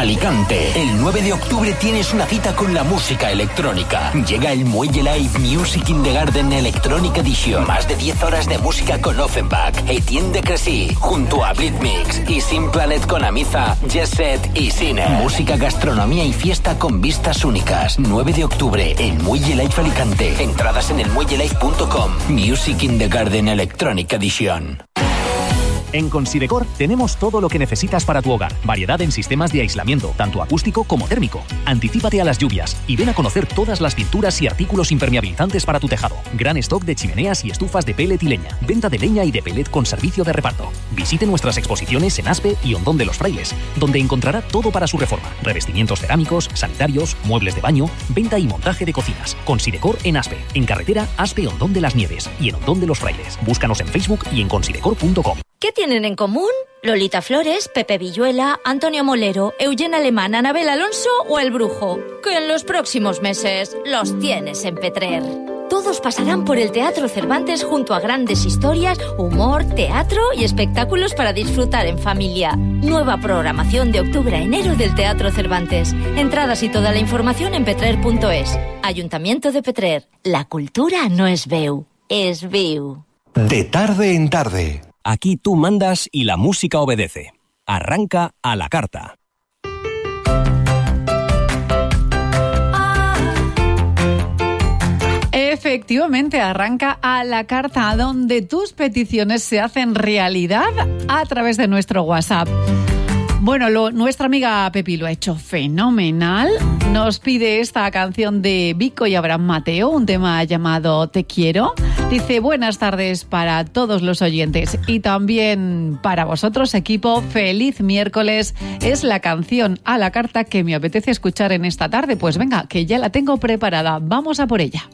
Alicante. El 9 de octubre tienes una cita con la música electrónica. Llega el Muelle Live Music in the Garden Electronic Edition. Más de 10 horas de música con Offenbach, Etienne de Crecy, junto a Britmix y Sin Planet con Amiza, Jet Set y Cine. Música, gastronomía y fiesta con vistas únicas. 9 de octubre, el Muelle Live Alicante. Entradas en elmuellelive.com. Music in the Garden Electronic Edition. En Considecor tenemos todo lo que necesitas para tu hogar. Variedad en sistemas de aislamiento, tanto acústico como térmico. Anticípate a las lluvias y ven a conocer todas las pinturas y artículos impermeabilizantes para tu tejado. Gran stock de chimeneas y estufas de pellet y leña. Venta de leña y de pellet con servicio de reparto. Visite nuestras exposiciones en Aspe y Hondón de los Frailes, donde encontrará todo para su reforma. Revestimientos cerámicos, sanitarios, muebles de baño, venta y montaje de cocinas. Considecor en Aspe, en carretera Aspe-Hondón de las Nieves y en Hondón de los Frailes. Búscanos en Facebook y en considecor.com. ¿Qué tienen en común? Lolita Flores, Pepe Villuela, Antonio Molero, Eugenia Alemán, Anabel Alonso o El Brujo. Que en los próximos meses los tienes en Petrer. Todos pasarán por el Teatro Cervantes junto a grandes historias, humor, teatro y espectáculos para disfrutar en familia. Nueva programación de octubre a enero del Teatro Cervantes. Entradas y toda la información en petrer.es. Ayuntamiento de Petrer. La cultura no es veu, es viu. De tarde en tarde. Aquí tú mandas y la música obedece. Arranca a la carta. Efectivamente, arranca a la carta, donde tus peticiones se hacen realidad a través de nuestro WhatsApp. Bueno, nuestra amiga Pepi lo ha hecho fenomenal. Nos pide esta canción de Vico y Abraham Mateo, un tema llamado Te Quiero. Dice, buenas tardes para todos los oyentes y también para vosotros, equipo. Feliz miércoles. Es la canción a la carta que me apetece escuchar en esta tarde. Pues venga, que ya la tengo preparada. Vamos a por ella.